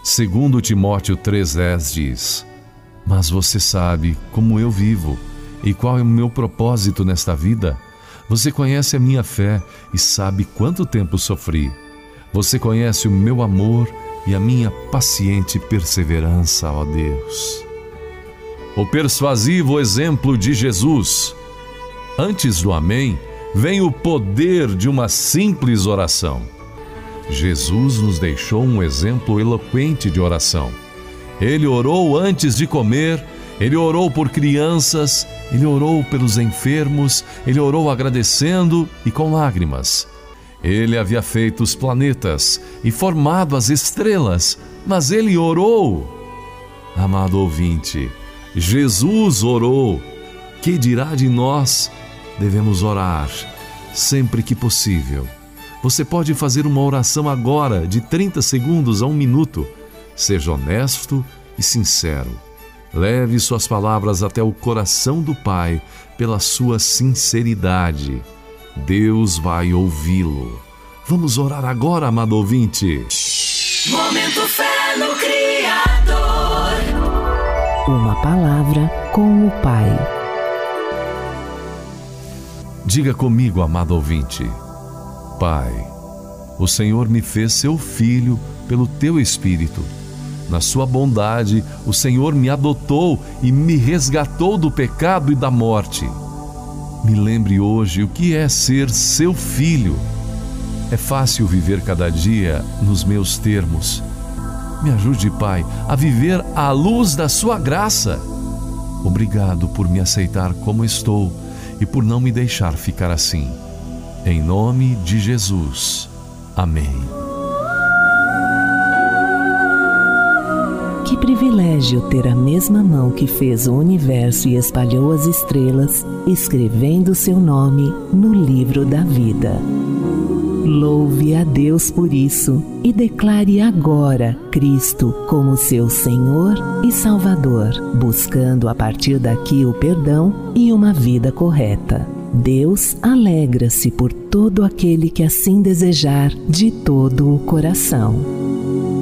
Segundo Timóteo 3,10 diz: mas você sabe como eu vivo e qual é o meu propósito nesta vida. Você conhece a minha fé e sabe quanto tempo sofri. Você conhece o meu amor e a minha paciente perseverança, ó Deus. O persuasivo exemplo de Jesus. Antes do amém, vem o poder de uma simples oração. Jesus nos deixou um exemplo eloquente de oração. Ele orou antes de comer, ele orou por crianças, ele orou pelos enfermos, ele orou agradecendo e com lágrimas. Ele havia feito os planetas e formado as estrelas, mas ele orou. Amado ouvinte, Jesus orou. Que dirá de nós? Devemos orar sempre que possível. Você pode fazer uma oração agora de 30 segundos a 1 minuto. Seja honesto e sincero. Leve suas palavras até o coração do Pai pela sua sinceridade. Deus vai ouvi-lo. Vamos orar agora, amado ouvinte. Momento Fé no Criador. Uma palavra com o Pai. Diga comigo, amado ouvinte. Pai, o Senhor me fez seu filho pelo teu Espírito. Na sua bondade, o Senhor me adotou e me resgatou do pecado e da morte. Me lembre hoje o que é ser seu filho. É fácil viver cada dia nos meus termos. Me ajude, Pai, a viver à luz da sua graça. Obrigado por me aceitar como estou e por não me deixar ficar assim. Em nome de Jesus. Amém. Que privilégio ter a mesma mão que fez o universo e espalhou as estrelas, escrevendo seu nome no livro da vida. Louve a Deus por isso e declare agora Cristo como seu Senhor e Salvador, buscando a partir daqui o perdão e uma vida correta. Deus alegra-se por todo aquele que assim desejar de todo o coração.